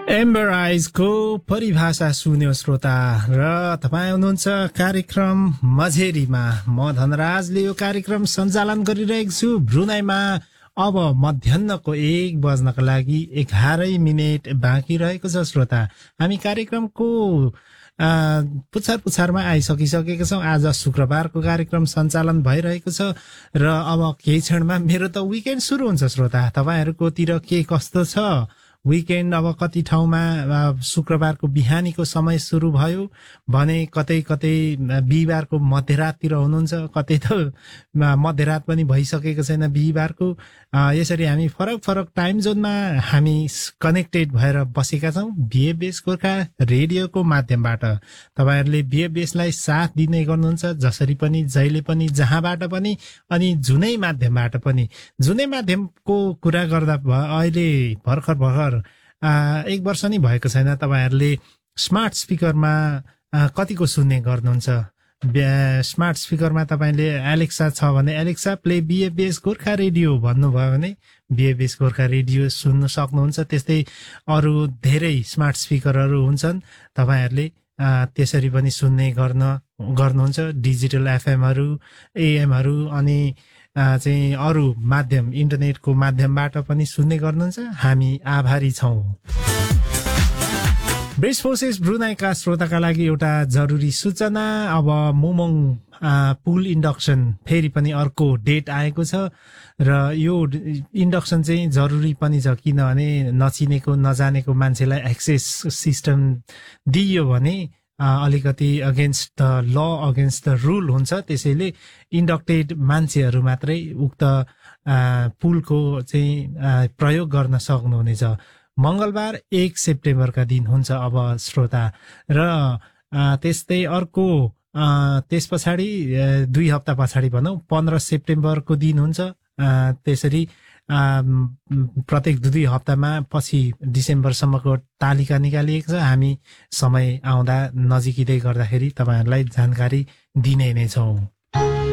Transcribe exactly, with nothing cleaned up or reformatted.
Amber आइजको परिभाषा सुन्यो श्रोता र तपाईँ हुनुहुन्छ कार्यक्रम मझेरीमा। म धनराजले यो कार्यक्रम सञ्चालन गरिरहेको छु। ब्रुनाईमा अब मध्याहको एक बज्नको लागि एघारै मिनट बाँकी रहेको छ श्रोता। हामी कार्यक्रमको पुछार पुछारमा आइसकिसकेका छौँ। आज शुक्रबारको कार्यक्रम सञ्चालन भइरहेको छ र अब केही क्षणमा मेरो त विकेन्ड सुरु हुन्छ श्रोता। तपाईँहरूकोतिर के कस्तो छ विकेन्ड? अब कति ठाउँमा शुक्रबारको बिहानीको समय सुरु भयो भने कतै कतै बिहिबारको मध्यराततिर हुनुहुन्छ, कतै त मध्यरात पनि भइसकेको छैन बिहिबारको। यसरी हामी फरक फरक टाइम जोनमा हामी कनेक्टेड भएर बसेका छौँ बिएफएस गोर्खा रेडियोको माध्यमबाट। तपाईँहरूले बिएफएसलाई साथ दिने गर्नुहुन्छ जसरी पनि, जहिले पनि, जहाँबाट पनि अनि जुनै माध्यमबाट पनि। जुनै माध्यमको कुरा गर्दा अहिले भर्खर भर्खर एक वर्ष नै भएको छैन। तपाईँहरूले स्मार्ट स्पिकरमा कतिको सुन्ने गर्नुहुन्छ? स्मार्ट स्पिकरमा तपाईँले एलेक्सा छ भने एलेक्सा प्ले बिएफएस गोर्खा रेडियो भन्नुभयो भने बिएफएस गोर्खा रेडियो सुन्न सक्नुहुन्छ। त्यस्तै अरू धेरै स्मार्ट स्पिकरहरू हुन्छन्, तपाईँहरूले त्यसरी पनि सुन्ने गर्न गर्नुहुन्छ। डिजिटल एफएमहरू, एएमहरू अनि चाहिँ अरू माध्यम इन्टरनेटको माध्यमबाट पनि सुन्ने गर्नुहुन्छ। हामी आभारी छौँ। ब्रेस फोर्सेस ब्रुनाईका श्रोताका लागि एउटा जरुरी सूचना। अब मुमोङ पुल इन्डक्सन फेरि पनि अर्को डेट आएको छ र यो इन्डक्सन चाहिँ जरुरी पनि छ, किनभने नचिनेको नजानेको मान्छेलाई एक्सेस सिस्टम दिइयो भने अलिकति against the law, against the rule हुन्छ। त्यसैले इन्डक्टेड मान्छेहरू मात्रै उक्त पुलको चाहिँ प्रयोग गर्न सक्नुहुनेछ। मङ्गलबार एक सेप्टेम्बरका दिन हुन्छ अब श्रोता। र त्यस्तै अर्को त्यस पछाडि दुई हप्ता पछाडि भनौँ पन्ध्र सेप्टेम्बरको दिन हुन्छ। त्यसरी प्रत्येक दुई हप्तामा पछि डिसेम्बरसम्मको तालिका निकालिएको छ। हामी समय आउँदा नजिकिँदै गर्दाखेरि तपाईँहरूलाई जानकारी दिने नै छौँ।